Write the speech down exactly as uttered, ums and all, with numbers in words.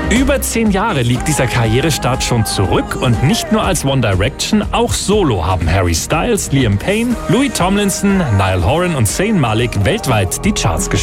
Über zehn Jahre liegt dieser Karrierestart schon zurück und nicht nur als One Direction, auch solo haben Harry Styles, Liam Payne, Louis Tomlinson, Niall Horan und Zayn Malik weltweit die Charts gestürmt.